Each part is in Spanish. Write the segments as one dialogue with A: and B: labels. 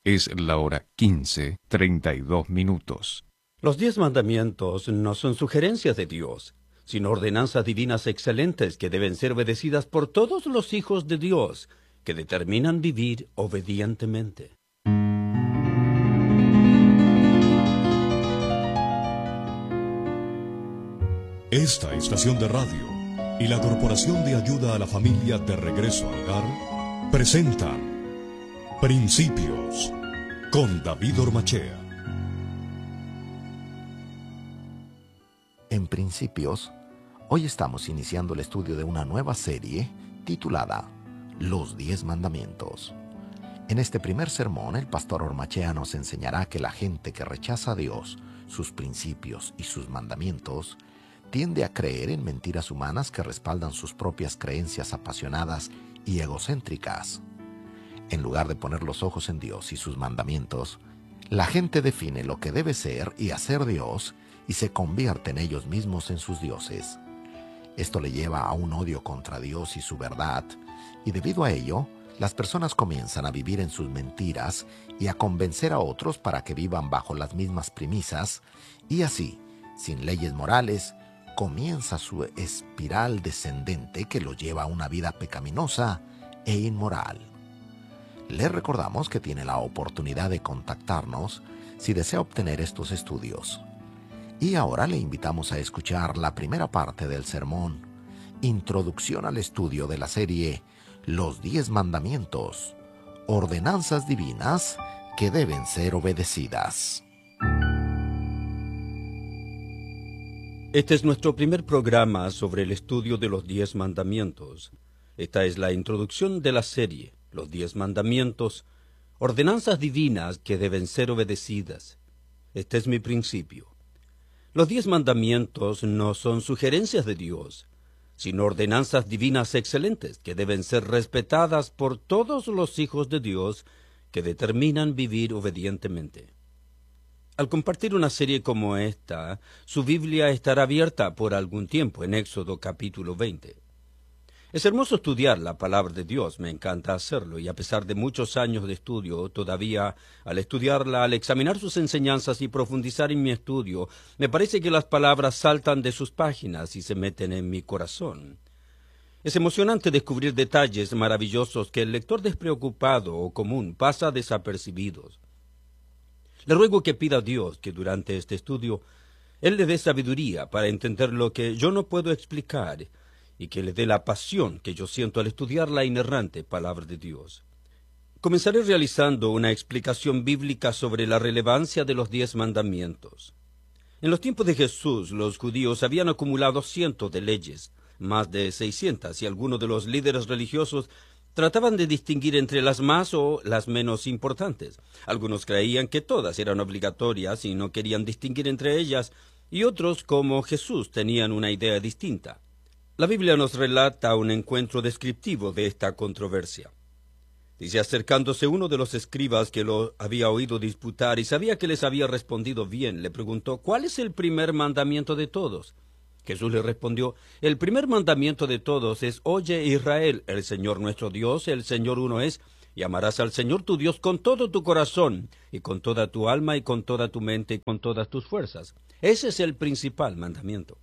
A: Es la hora 15:32.
B: Los 10 mandamientos no son sugerencias de Dios, sino ordenanzas divinas excelentes que deben ser obedecidas por todos los hijos de Dios, que determinan vivir obedientemente.
C: Esta estación de radio y la Corporación de Ayuda a la Familia de Regreso al Hogar presentan Principios con David Ormachea.
D: En Principios, hoy estamos iniciando el estudio de una nueva serie titulada Los 10 Mandamientos. En este primer sermón, el pastor Ormachea nos enseñará que la gente que rechaza a Dios, sus principios y sus mandamientos, tiende a creer en mentiras humanas que respaldan sus propias creencias apasionadas y egocéntricas. En lugar de poner los ojos en Dios y sus mandamientos, la gente define lo que debe ser y hacer Dios y se convierten ellos mismos en sus dioses. Esto le lleva a un odio contra Dios y su verdad, y debido a ello, las personas comienzan a vivir en sus mentiras y a convencer a otros para que vivan bajo las mismas premisas, y así, sin leyes morales, comienza su espiral descendente que lo lleva a una vida pecaminosa e inmoral. Le recordamos que tiene la oportunidad de contactarnos si desea obtener estos estudios. Y ahora le invitamos a escuchar la primera parte del sermón, Introducción al estudio de la serie Los 10 Mandamientos, ordenanzas divinas que deben ser obedecidas.
B: Este es nuestro primer programa sobre el estudio de los 10 mandamientos. Esta es la introducción de la serie, los 10 mandamientos, ordenanzas divinas que deben ser obedecidas. Este es mi principio. Los 10 mandamientos no son sugerencias de Dios, sino ordenanzas divinas excelentes que deben ser respetadas por todos los hijos de Dios que determinan vivir obedientemente. Al compartir una serie como esta, su Biblia estará abierta por algún tiempo en Éxodo capítulo 20. Es hermoso estudiar la palabra de Dios, me encanta hacerlo, y a pesar de muchos años de estudio, todavía al estudiarla, al examinar sus enseñanzas y profundizar en mi estudio, me parece que las palabras saltan de sus páginas y se meten en mi corazón. Es emocionante descubrir detalles maravillosos que el lector despreocupado o común pasa desapercibidos. Le ruego que pida a Dios que durante este estudio Él le dé sabiduría para entender lo que yo no puedo explicar y que le dé la pasión que yo siento al estudiar la inerrante palabra de Dios. Comenzaré realizando una explicación bíblica sobre la relevancia de los 10 mandamientos. En los tiempos de Jesús, los judíos habían acumulado cientos de leyes, más de 600, y algunos de los líderes religiosos trataban de distinguir entre las más o las menos importantes. Algunos creían que todas eran obligatorias y no querían distinguir entre ellas, y otros, como Jesús, tenían una idea distinta. La Biblia nos relata un encuentro descriptivo de esta controversia. Dice, acercándose uno de los escribas que lo había oído disputar y sabía que les había respondido bien, le preguntó, ¿cuál es el primer mandamiento de todos? Jesús le respondió, el primer mandamiento de todos es, oye Israel, el Señor nuestro Dios, el Señor uno es, y amarás al Señor tu Dios con todo tu corazón, y con toda tu alma, y con toda tu mente, y con todas tus fuerzas. Ese es el principal mandamiento.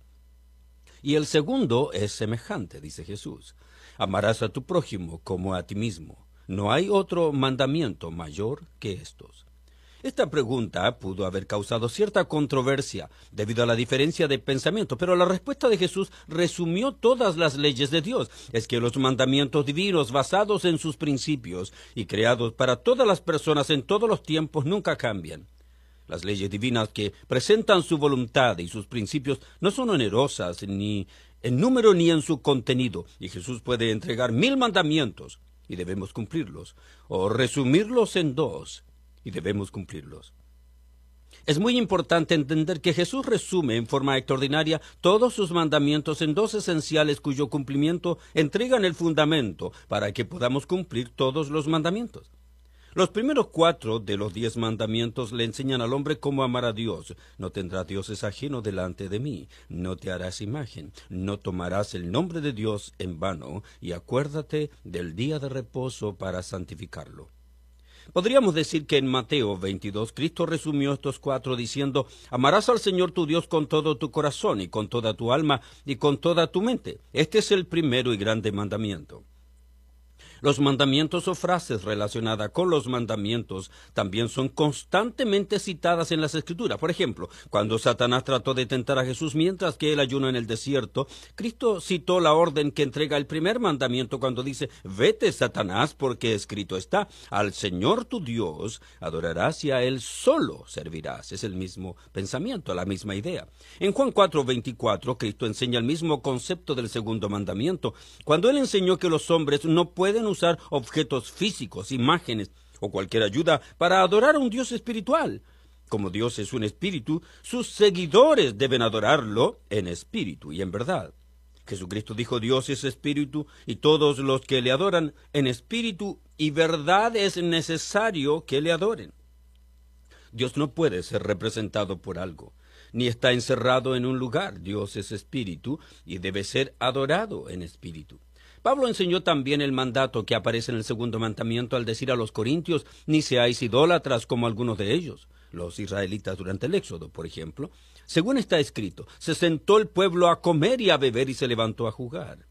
B: Y el segundo es semejante, dice Jesús, amarás a tu prójimo como a ti mismo. No hay otro mandamiento mayor que estos. Esta pregunta pudo haber causado cierta controversia debido a la diferencia de pensamiento, pero la respuesta de Jesús resumió todas las leyes de Dios. Es que los mandamientos divinos basados en sus principios y creados para todas las personas en todos los tiempos nunca cambian. Las leyes divinas que presentan su voluntad y sus principios no son onerosas ni en número ni en su contenido, y Jesús puede entregar 1000 mandamientos y debemos cumplirlos, o resumirlos en 2 y debemos cumplirlos. Es muy importante entender que Jesús resume en forma extraordinaria todos sus mandamientos en 2 esenciales cuyo cumplimiento entregan el fundamento para que podamos cumplir todos los mandamientos. Los primeros 4 de los 10 mandamientos le enseñan al hombre cómo amar a Dios. No tendrás dioses ajenos delante de mí, no te harás imagen, no tomarás el nombre de Dios en vano, y acuérdate del día de reposo para santificarlo. Podríamos decir que en Mateo 22 Cristo resumió estos 4 diciendo: amarás al Señor tu Dios con todo tu corazón y con toda tu alma y con toda tu mente. Este es el primero y grande mandamiento. Los mandamientos o frases relacionadas con los mandamientos también son constantemente citadas en las Escrituras. Por ejemplo, cuando Satanás trató de tentar a Jesús mientras que él ayunó en el desierto, Cristo citó la orden que entrega el primer mandamiento cuando dice: vete, Satanás, porque escrito está, al Señor tu Dios adorarás y a Él solo servirás. Es el mismo pensamiento, la misma idea. En Juan 4:24, Cristo enseña el mismo concepto del segundo mandamiento, cuando Él enseñó que los hombres no pueden usar objetos físicos, imágenes o cualquier ayuda para adorar a un Dios espiritual. Como Dios es un espíritu, sus seguidores deben adorarlo en espíritu y en verdad. Jesucristo dijo: Dios es espíritu y todos los que le adoran en espíritu y verdad es necesario que le adoren. Dios no puede ser representado por algo, ni está encerrado en un lugar. Dios es espíritu y debe ser adorado en espíritu. Pablo enseñó también el mandato que aparece en el segundo mandamiento al decir a los corintios: ni seáis idólatras como algunos de ellos, los israelitas durante el Éxodo, por ejemplo. Según está escrito, se sentó el pueblo a comer y a beber y se levantó a jugar.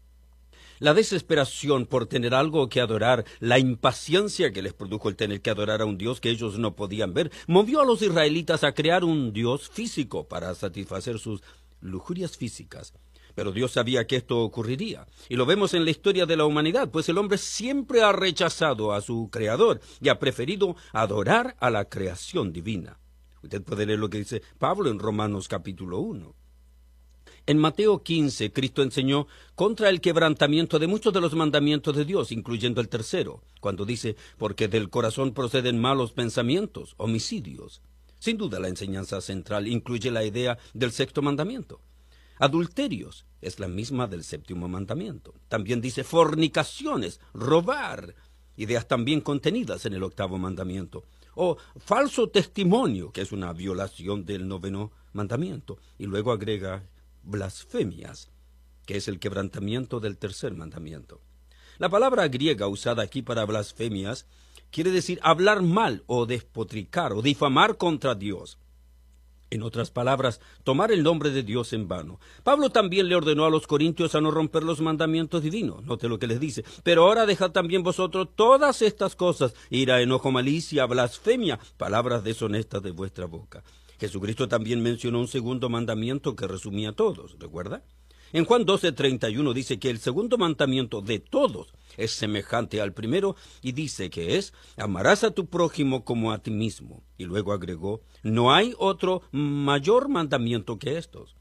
B: La desesperación por tener algo que adorar, la impaciencia que les produjo el tener que adorar a un Dios que ellos no podían ver, movió a los israelitas a crear un Dios físico para satisfacer sus lujurias físicas. Pero Dios sabía que esto ocurriría, y lo vemos en la historia de la humanidad, pues el hombre siempre ha rechazado a su Creador y ha preferido adorar a la creación divina. Usted puede leer lo que dice Pablo en Romanos capítulo 1. En Mateo 15, Cristo enseñó contra el quebrantamiento de muchos de los mandamientos de Dios, incluyendo el tercero, cuando dice: porque del corazón proceden malos pensamientos, homicidios. Sin duda, la enseñanza central incluye la idea del sexto mandamiento. Adulterios es la misma del séptimo mandamiento. También dice fornicaciones, robar, ideas también contenidas en el octavo mandamiento. O falso testimonio, que es una violación del noveno mandamiento. Y luego agrega blasfemias, que es el quebrantamiento del tercer mandamiento. La palabra griega usada aquí para blasfemias quiere decir hablar mal o despotricar o difamar contra Dios. En otras palabras, tomar el nombre de Dios en vano. Pablo también le ordenó a los corintios a no romper los mandamientos divinos. Note lo que les dice: pero ahora dejad también vosotros todas estas cosas: ira, enojo, malicia, blasfemia, palabras deshonestas de vuestra boca. Jesucristo también mencionó un segundo mandamiento que resumía todos, ¿recuerda? En Juan 12:31 dice que el segundo mandamiento de todos es semejante al primero y dice que es: amarás a tu prójimo como a ti mismo. Y luego agregó: no hay otro mayor mandamiento que estos.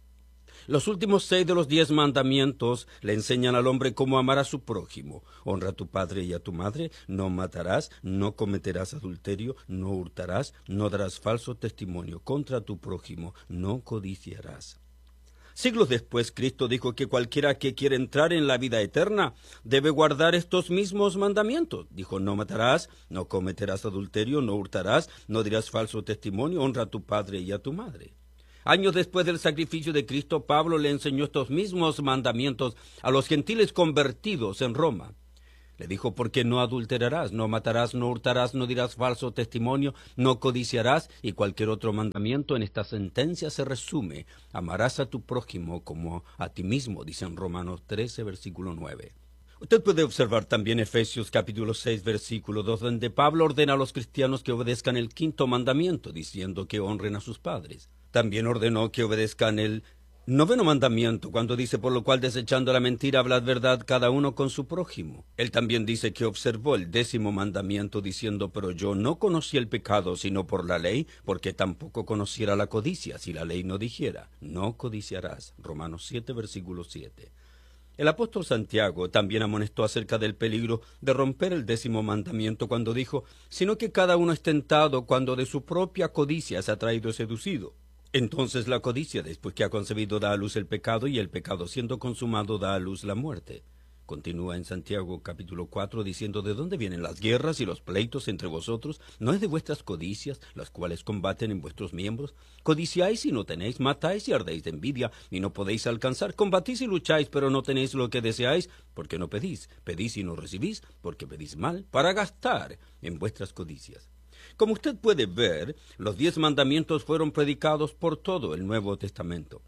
B: Los últimos 6 de los 10 mandamientos le enseñan al hombre cómo amar a su prójimo. Honra a tu padre y a tu madre, no matarás, no cometerás adulterio, no hurtarás, no darás falso testimonio contra tu prójimo, no codiciarás. Siglos después, Cristo dijo que cualquiera que quiere entrar en la vida eterna debe guardar estos mismos mandamientos. Dijo: no matarás, no cometerás adulterio, no hurtarás, no dirás falso testimonio, honra a tu padre y a tu madre. Años después del sacrificio de Cristo, Pablo le enseñó estos mismos mandamientos a los gentiles convertidos en Roma. Le dijo: porque no adulterarás, no matarás, no hurtarás, no dirás falso testimonio, no codiciarás, y cualquier otro mandamiento en esta sentencia se resume: amarás a tu prójimo como a ti mismo, dice en Romanos 13, versículo 9. Usted puede observar también Efesios capítulo 6, versículo 2, donde Pablo ordena a los cristianos que obedezcan el quinto mandamiento, diciendo que honren a sus padres. También ordenó que obedezcan el noveno mandamiento, cuando dice: por lo cual, desechando la mentira, hablad verdad cada uno con su prójimo. Él también dice que observó el 10º mandamiento, diciendo: pero yo no conocí el pecado sino por la ley, porque tampoco conociera la codicia, si la ley no dijera: no codiciarás. Romanos 7, versículo 7. El apóstol Santiago también amonestó acerca del peligro de romper el 10º mandamiento cuando dijo: sino que cada uno es tentado cuando de su propia codicia es atraído y seducido. Entonces la codicia, después que ha concebido, da a luz el pecado, y el pecado, siendo consumado, da a luz la muerte. Continúa en Santiago capítulo 4 diciendo: ¿de dónde vienen las guerras y los pleitos entre vosotros? ¿No es de vuestras codicias, las cuales combaten en vuestros miembros? Codiciáis y no tenéis, matáis y ardéis de envidia, y no podéis alcanzar, combatís y lucháis, pero no tenéis lo que deseáis, porque no pedís, pedís y no recibís, porque pedís mal, para gastar en vuestras codicias. Como usted puede ver, los 10 mandamientos fueron predicados por todo el Nuevo Testamento.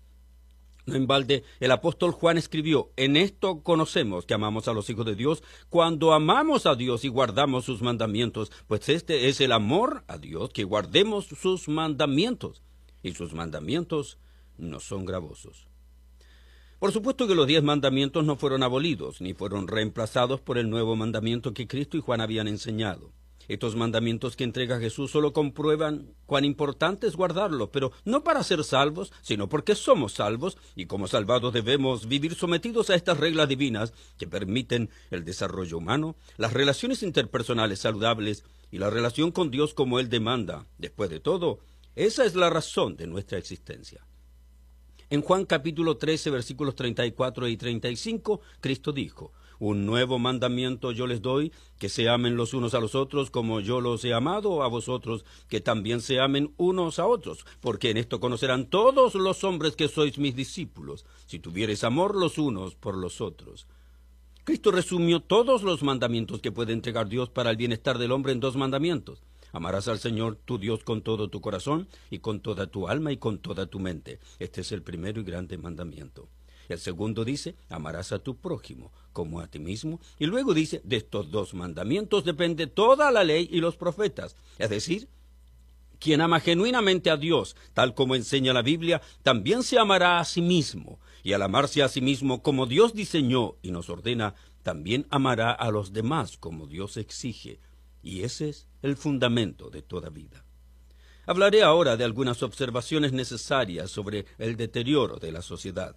B: No en balde, el apóstol Juan escribió: en esto conocemos que amamos a los hijos de Dios, cuando amamos a Dios y guardamos sus mandamientos, pues este es el amor a Dios, que guardemos sus mandamientos, y sus mandamientos no son gravosos. Por supuesto que los 10 mandamientos no fueron abolidos, ni fueron reemplazados por el nuevo mandamiento que Cristo y Juan habían enseñado. Estos mandamientos que entrega Jesús solo comprueban cuán importante es guardarlos, pero no para ser salvos, sino porque somos salvos, y como salvados debemos vivir sometidos a estas reglas divinas que permiten el desarrollo humano, las relaciones interpersonales saludables y la relación con Dios como Él demanda. Después de todo, esa es la razón de nuestra existencia. En Juan capítulo 13, versículos 34 y 35, Cristo dijo: un nuevo mandamiento yo les doy, que se amen los unos a los otros como yo los he amado a vosotros, que también se amen unos a otros, porque en esto conocerán todos los hombres que sois mis discípulos, si tuviereis amor los unos por los otros. Cristo resumió todos los mandamientos que puede entregar Dios para el bienestar del hombre en 2 mandamientos. Amarás al Señor tu Dios con todo tu corazón, y con toda tu alma, y con toda tu mente. Este es el primero y grande mandamiento. El segundo dice: amarás a tu prójimo como a ti mismo. Y luego dice: de estos 2 mandamientos depende toda la ley y los profetas. Es decir, quien ama genuinamente a Dios, tal como enseña la Biblia, también se amará a sí mismo. Y al amarse a sí mismo como Dios diseñó y nos ordena, también amará a los demás como Dios exige. Y ese es el fundamento de toda vida. Hablaré ahora de algunas observaciones necesarias sobre el deterioro de la sociedad.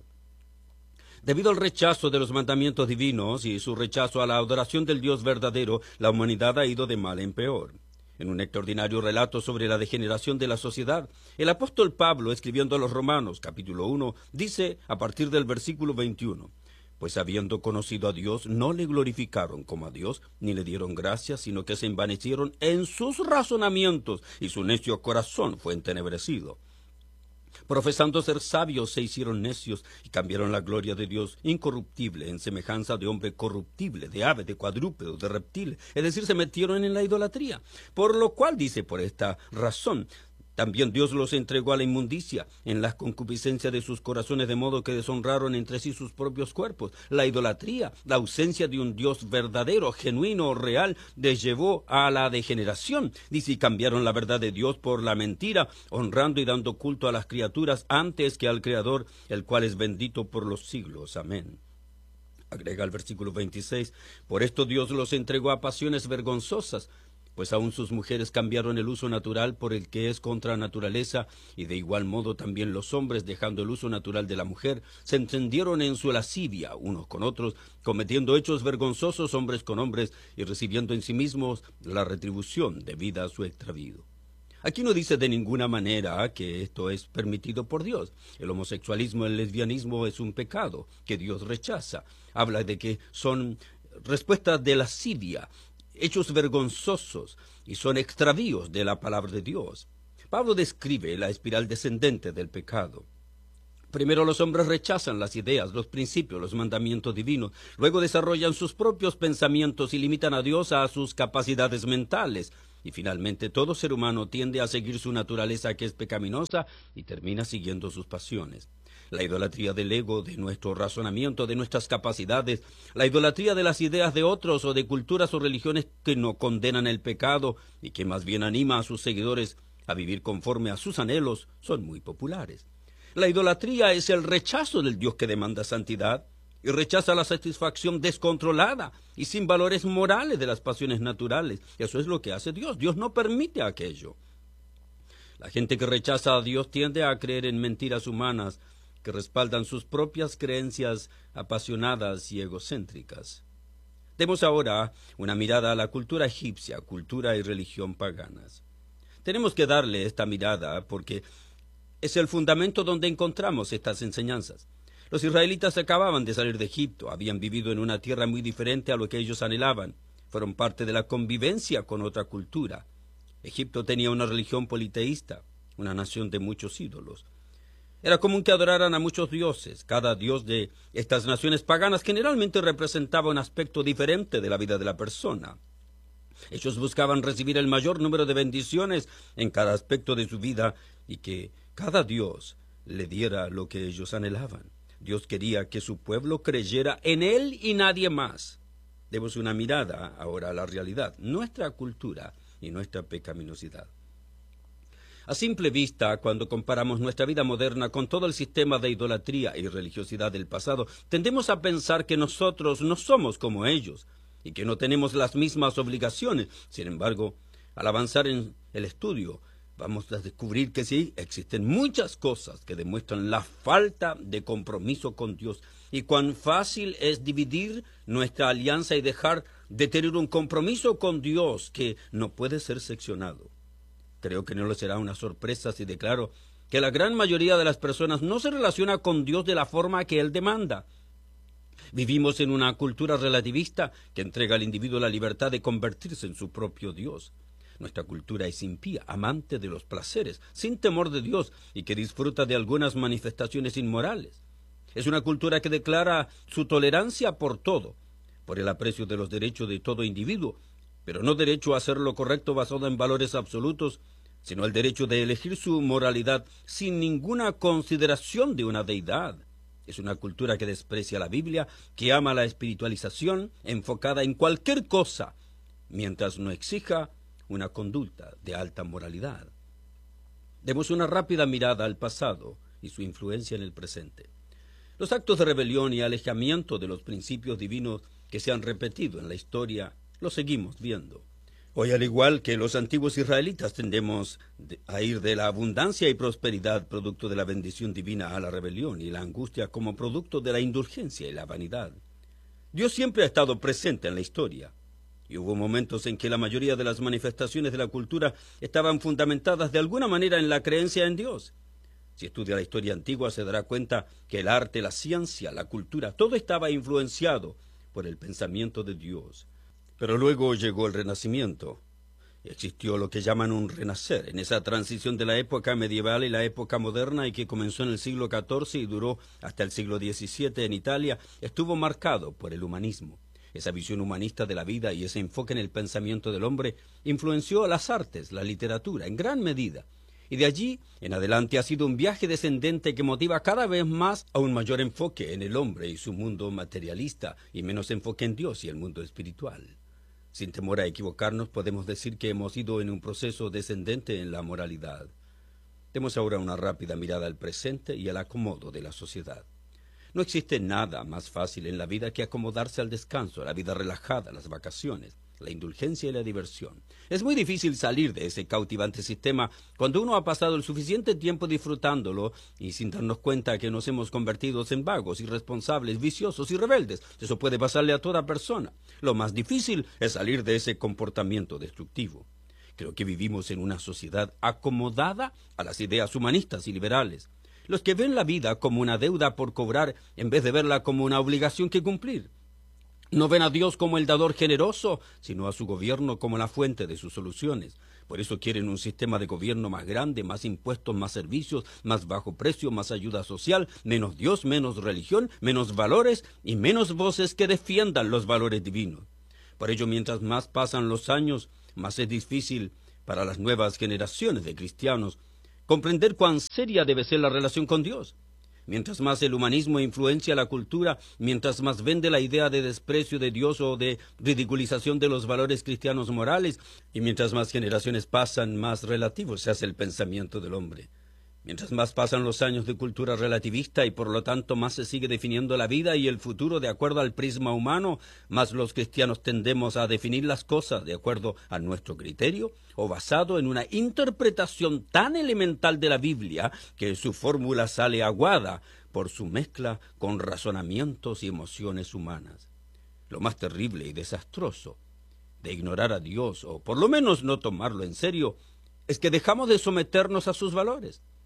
B: Debido al rechazo de los mandamientos divinos y su rechazo a la adoración del Dios verdadero, la humanidad ha ido de mal en peor. En un extraordinario relato sobre la degeneración de la sociedad, el apóstol Pablo, escribiendo a los Romanos, capítulo 1, dice a partir del versículo 21, pues habiendo conocido a Dios, no le glorificaron como a Dios, ni le dieron gracias, sino que se envanecieron en sus razonamientos, y su necio corazón fue entenebrecido. Profesando ser sabios, se hicieron necios y cambiaron la gloria de Dios incorruptible en semejanza de hombre corruptible, de ave, de cuadrúpedo, de reptil, es decir, se metieron en la idolatría. Por lo cual dice: por esta razón también Dios los entregó a la inmundicia en las concupiscencias de sus corazones, de modo que deshonraron entre sí sus propios cuerpos. La idolatría, la ausencia de un Dios verdadero, genuino, real, les llevó a la degeneración. Dice: y cambiaron la verdad de Dios por la mentira, honrando y dando culto a las criaturas antes que al Creador, el cual es bendito por los siglos. Amén. Agrega el versículo 26, por esto Dios los entregó a pasiones vergonzosas, pues aún sus mujeres cambiaron el uso natural por el que es contra naturaleza, y de igual modo también los hombres, dejando el uso natural de la mujer, se encendieron en su lascivia unos con otros, cometiendo hechos vergonzosos hombres con hombres, y recibiendo en sí mismos la retribución debida a su extravío. Aquí no dice de ninguna manera que esto es permitido por Dios. El homosexualismo, el lesbianismo es un pecado que Dios rechaza. Habla de que son respuestas de lascivia, hechos vergonzosos, y son extravíos de la palabra de Dios. Pablo describe la espiral descendente del pecado. Primero los hombres rechazan las ideas, los principios, los mandamientos divinos. Luego desarrollan sus propios pensamientos y limitan a Dios a sus capacidades mentales. Y finalmente todo ser humano tiende a seguir su naturaleza, que es pecaminosa, y termina siguiendo sus pasiones. La idolatría del ego, de nuestro razonamiento, de nuestras capacidades, la idolatría de las ideas de otros o de culturas o religiones que no condenan el pecado y que más bien anima a sus seguidores a vivir conforme a sus anhelos, son muy populares. La idolatría es el rechazo del Dios que demanda santidad y rechaza la satisfacción descontrolada y sin valores morales de las pasiones naturales. Eso es lo que hace Dios. Dios no permite aquello. La gente que rechaza a Dios tiende a creer en mentiras humanas que respaldan sus propias creencias apasionadas y egocéntricas. Demos ahora una mirada a la cultura egipcia, cultura y religión paganas. Tenemos que darle esta mirada porque es el fundamento donde encontramos estas enseñanzas. Los israelitas acababan de salir de Egipto, habían vivido en una tierra muy diferente a lo que ellos anhelaban, fueron parte de la convivencia con otra cultura. Egipto tenía una religión politeísta, una nación de muchos ídolos. Era común que adoraran a muchos dioses. Cada dios de estas naciones paganas generalmente representaba un aspecto diferente de la vida de la persona. Ellos buscaban recibir el mayor número de bendiciones en cada aspecto de su vida y que cada dios le diera lo que ellos anhelaban. Dios quería que su pueblo creyera en Él y nadie más. Demos una mirada ahora a la realidad, nuestra cultura y nuestra pecaminosidad. A simple vista, cuando comparamos nuestra vida moderna con todo el sistema de idolatría y religiosidad del pasado, tendemos a pensar que nosotros no somos como ellos y que no tenemos las mismas obligaciones. Sin embargo, al avanzar en el estudio, vamos a descubrir que sí, existen muchas cosas que demuestran la falta de compromiso con Dios y cuán fácil es dividir nuestra alianza y dejar de tener un compromiso con Dios que no puede ser seccionado. Creo que no le será una sorpresa si declaro que la gran mayoría de las personas no se relaciona con Dios de la forma que Él demanda. Vivimos en una cultura relativista que entrega al individuo la libertad de convertirse en su propio Dios. Nuestra cultura es impía, amante de los placeres, sin temor de Dios y que disfruta de algunas manifestaciones inmorales. Es una cultura que declara su tolerancia por todo, por el aprecio de los derechos de todo individuo, pero no derecho a hacer lo correcto basado en valores absolutos, sino el derecho de elegir su moralidad sin ninguna consideración de una deidad. Es una cultura que desprecia la Biblia, que ama la espiritualización enfocada en cualquier cosa, mientras no exija una conducta de alta moralidad. Demos una rápida mirada al pasado y su influencia en el presente. Los actos de rebelión y alejamiento de los principios divinos que se han repetido en la historia lo seguimos viendo. Hoy, al igual que los antiguos israelitas, tendemos a ir de la abundancia y prosperidad producto de la bendición divina a la rebelión y la angustia como producto de la indulgencia y la vanidad. Dios siempre ha estado presente en la historia, y hubo momentos en que la mayoría de las manifestaciones de la cultura estaban fundamentadas de alguna manera en la creencia en Dios. Si estudia la historia antigua se dará cuenta que el arte, la ciencia, la cultura, todo estaba influenciado por el pensamiento de Dios. Pero luego llegó el Renacimiento. Existió lo que llaman un renacer, en esa transición de la época medieval y la época moderna y que comenzó en el siglo XIV y duró hasta el siglo XVII en Italia, estuvo marcado por el humanismo. Esa visión humanista de la vida y ese enfoque en el pensamiento del hombre influenció a las artes, la literatura, en gran medida. Y de allí en adelante ha sido un viaje descendente que motiva cada vez más a un mayor enfoque en el hombre y su mundo materialista y menos enfoque en Dios y el mundo espiritual. Sin temor a equivocarnos, podemos decir que hemos ido en un proceso descendente en la moralidad. Demos ahora una rápida mirada al presente y al acomodo de la sociedad. No existe nada más fácil en la vida que acomodarse al descanso, a la vida relajada, a las vacaciones, la indulgencia y la diversión. Es muy difícil salir de ese cautivante sistema cuando uno ha pasado el suficiente tiempo disfrutándolo y sin darnos cuenta que nos hemos convertido en vagos, irresponsables, viciosos y rebeldes. Eso puede pasarle a toda persona. Lo más difícil es salir de ese comportamiento destructivo. Creo que vivimos en una sociedad acomodada a las ideas humanistas y liberales. Los que ven la vida como una deuda por cobrar en vez de verla como una obligación que cumplir. No ven a Dios como el dador generoso, sino a su gobierno como la fuente de sus soluciones. Por eso quieren un sistema de gobierno más grande, más impuestos, más servicios, más bajo precio, más ayuda social, menos Dios, menos religión, menos valores y menos voces que defiendan los valores divinos. Por ello, mientras más pasan los años, más es difícil para las nuevas generaciones de cristianos comprender cuán seria debe ser la relación con Dios. Mientras más el humanismo influencia la cultura, mientras más vende la idea de desprecio de Dios o de ridiculización de los valores cristianos morales, y mientras más generaciones pasan, más relativo se hace el pensamiento del hombre. Mientras más pasan los años de cultura relativista y por lo tanto más se sigue definiendo la vida y el futuro de acuerdo al prisma humano, más los cristianos tendemos a definir las cosas de acuerdo a nuestro criterio o basado en una interpretación tan elemental de la Biblia que su fórmula sale aguada por su mezcla con razonamientos y emociones humanas. Lo más terrible y desastroso de ignorar a Dios o por lo menos no tomarlo en serio es que dejamos de someternos a sus valores.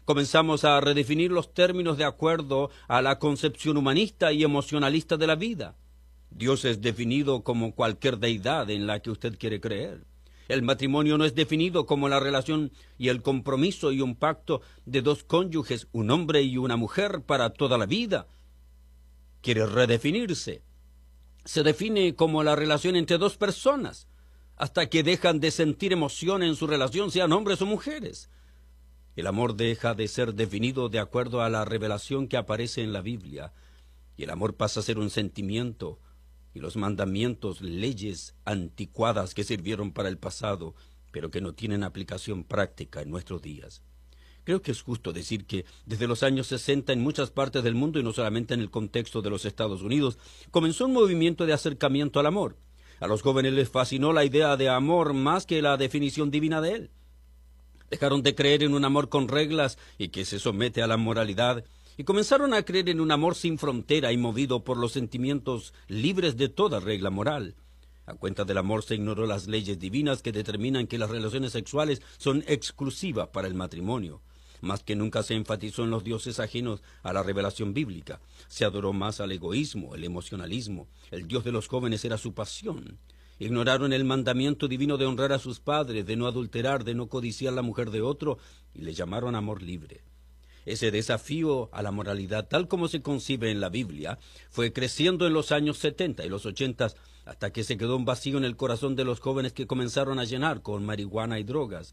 B: Comenzamos a redefinir los términos de acuerdo a la concepción humanista y emocionalista de la vida. Dios es definido como cualquier deidad en la que usted quiere creer. El matrimonio no es definido como la relación y el compromiso y un pacto de dos cónyuges, un hombre y una mujer para toda la vida. Quiere redefinirse. Se define como la relación entre dos personas, hasta que dejan de sentir emoción en su relación, sean hombres o mujeres. El amor deja de ser definido de acuerdo a la revelación que aparece en la Biblia, y el amor pasa a ser un sentimiento, y los mandamientos, leyes anticuadas que sirvieron para el pasado, pero que no tienen aplicación práctica en nuestros días. Creo que es justo decir que desde los años 60 en muchas partes del mundo, y no solamente en el contexto de los Estados Unidos, comenzó un movimiento de acercamiento al amor. A los jóvenes les fascinó la idea de amor más que la definición divina de él. Dejaron de creer en un amor con reglas y que se somete a la moralidad, y comenzaron a creer en un amor sin frontera y movido por los sentimientos libres de toda regla moral. A cuenta del amor se ignoró las leyes divinas que determinan que las relaciones sexuales son exclusivas para el matrimonio. Más que nunca se enfatizó en los dioses ajenos a la revelación bíblica. Se adoró más al egoísmo, el emocionalismo. El Dios de los jóvenes era su pasión. Ignoraron el mandamiento divino de honrar a sus padres, de no adulterar, de no codiciar la mujer de otro, y le llamaron amor libre. Ese desafío a la moralidad, tal como se concibe en la Biblia, fue creciendo en los años 70 y los 80 hasta que se quedó un vacío en el corazón de los jóvenes que comenzaron a llenar con marihuana y drogas.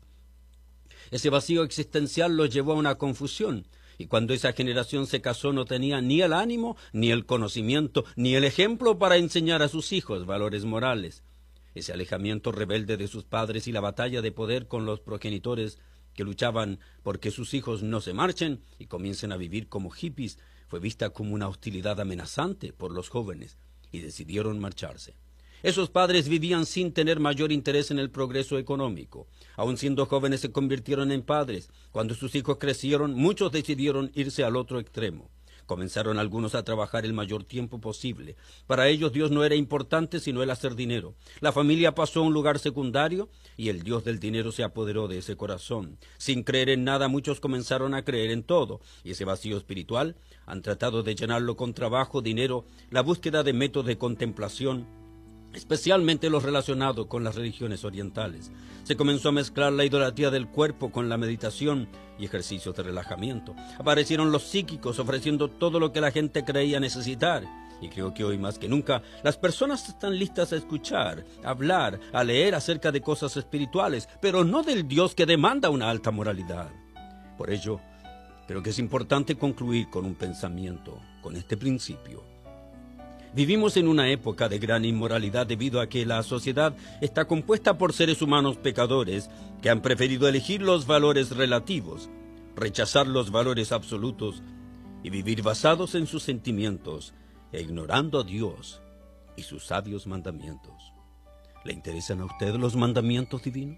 B: Ese vacío existencial los llevó a una confusión, y cuando esa generación se casó no tenía ni el ánimo, ni el conocimiento, ni el ejemplo para enseñar a sus hijos valores morales. Ese alejamiento rebelde de sus padres y la batalla de poder con los progenitores que luchaban porque sus hijos no se marchen y comiencen a vivir como hippies, fue vista como una hostilidad amenazante por los jóvenes, y decidieron marcharse. Esos padres vivían sin tener mayor interés en el progreso económico. Aun siendo jóvenes se convirtieron en padres. Cuando sus hijos crecieron, muchos decidieron irse al otro extremo. Comenzaron algunos a trabajar el mayor tiempo posible. Para ellos Dios no era importante sino el hacer dinero. La familia pasó a un lugar secundario y el Dios del dinero se apoderó de ese corazón. Sin creer en nada, muchos comenzaron a creer en todo. Y ese vacío espiritual han tratado de llenarlo con trabajo, dinero, la búsqueda de métodos de contemplación, especialmente los relacionados con las religiones orientales. Se comenzó a mezclar la idolatría del cuerpo con la meditación y ejercicios de relajamiento. Aparecieron los psíquicos ofreciendo todo lo que la gente creía necesitar. Y creo que hoy más que nunca las personas están listas a escuchar, a hablar, a leer acerca de cosas espirituales, pero no del Dios que demanda una alta moralidad. Por ello, creo que es importante concluir con un pensamiento, con este principio. Vivimos en una época de gran inmoralidad debido a que la sociedad está compuesta por seres humanos pecadores que han preferido elegir los valores relativos, rechazar los valores absolutos y vivir basados en sus sentimientos e ignorando a Dios y sus sabios mandamientos. ¿Le interesan a usted los mandamientos divinos?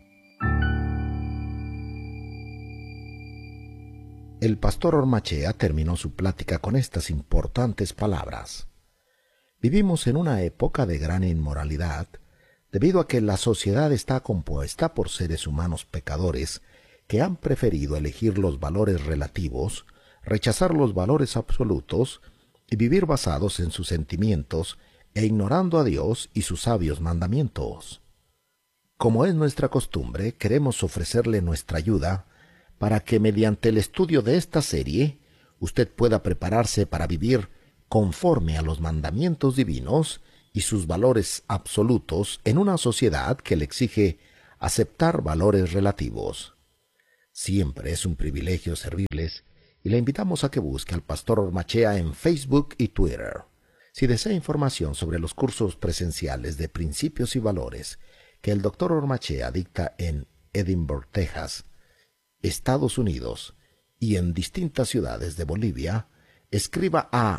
D: El pastor Ormachea terminó su plática con estas importantes palabras. Vivimos en una época de gran inmoralidad, debido a que la sociedad está compuesta por seres humanos pecadores que han preferido elegir los valores relativos, rechazar los valores absolutos y vivir basados en sus sentimientos e ignorando a Dios y sus sabios mandamientos. Como es nuestra costumbre, queremos ofrecerle nuestra ayuda para que mediante el estudio de esta serie usted pueda prepararse para vivir conforme a los mandamientos divinos y sus valores absolutos en una sociedad que le exige aceptar valores relativos. Siempre es un privilegio servirles y le invitamos a que busque al pastor Ormachea en Facebook y Twitter. Si desea información sobre los cursos presenciales de principios y valores que el Dr. Ormachea dicta en Edinburgh, Texas, Estados Unidos, y en distintas ciudades de Bolivia, escriba a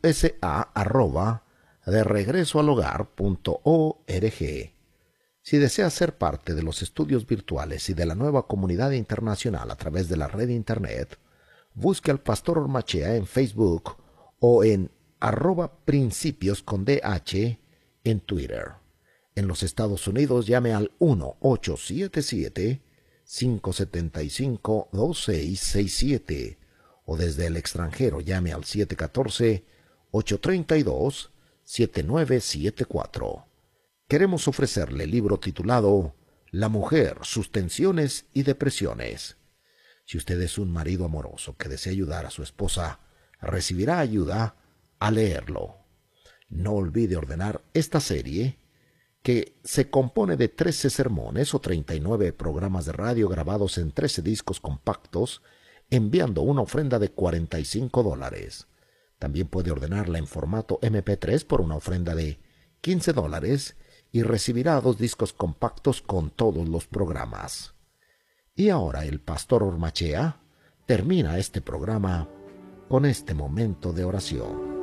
D: usa@deregresoalhogar.org. Si desea ser parte de los estudios virtuales y de la nueva comunidad internacional a través de la red Internet, busque al pastor Ormachea en Facebook o en @principios_DH en Twitter. En los Estados Unidos llame al 1-877 575-2667 o desde el extranjero llame al 714-832-7974. Queremos ofrecerle el libro titulado La mujer, sus tensiones y depresiones. Si usted es un marido amoroso que desea ayudar a su esposa, recibirá ayuda al leerlo. No olvide ordenar esta serie, que se compone de 13 sermones o 39 programas de radio grabados en 13 discos compactos, enviando una ofrenda de $45. También puede ordenarla en formato MP3 por una ofrenda de $15 y recibirá 2 discos compactos con todos los programas. Y ahora el pastor Ormachea termina este programa con este momento de oración.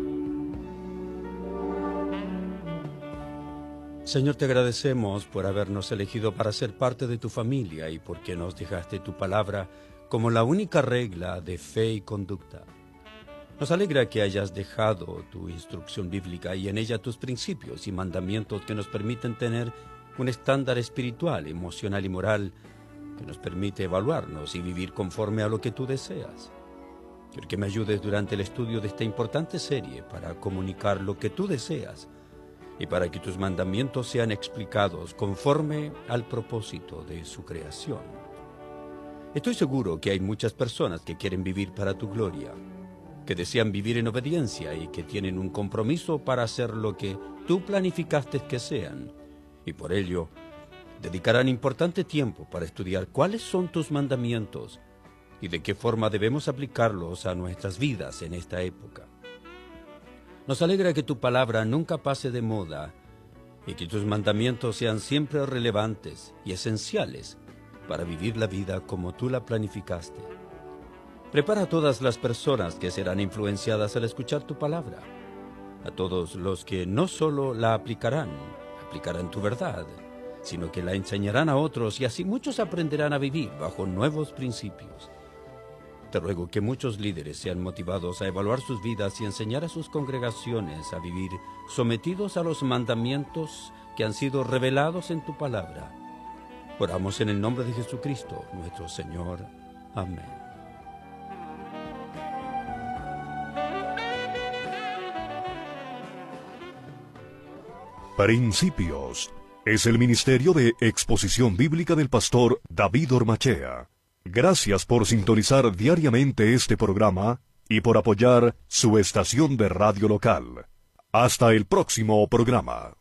B: Señor, te agradecemos por habernos elegido para ser parte de tu familia y porque nos dejaste tu palabra como la única regla de fe y conducta. Nos alegra que hayas dejado tu instrucción bíblica y en ella tus principios y mandamientos que nos permiten tener un estándar espiritual, emocional y moral que nos permite evaluarnos y vivir conforme a lo que tú deseas. Quiero que me ayudes durante el estudio de esta importante serie para comunicar lo que tú deseas y para que tus mandamientos sean explicados conforme al propósito de su creación. Estoy seguro que hay muchas personas que quieren vivir para tu gloria, que desean vivir en obediencia y que tienen un compromiso para hacer lo que tú planificaste que sean, y por ello dedicarán importante tiempo para estudiar cuáles son tus mandamientos y de qué forma debemos aplicarlos a nuestras vidas en esta época. Nos alegra que tu palabra nunca pase de moda y que tus mandamientos sean siempre relevantes y esenciales para vivir la vida como tú la planificaste. Prepara a todas las personas que serán influenciadas al escuchar tu palabra, a todos los que no solo la aplicarán tu verdad, sino que la enseñarán a otros y así muchos aprenderán a vivir bajo nuevos principios. Te ruego que muchos líderes sean motivados a evaluar sus vidas y enseñar a sus congregaciones a vivir sometidos a los mandamientos que han sido revelados en tu palabra. Oramos en el nombre de Jesucristo, nuestro Señor. Amén.
C: Principios es el ministerio de exposición bíblica del pastor David Ormachea. Gracias por sintonizar diariamente este programa y por apoyar su estación de radio local. Hasta el próximo programa.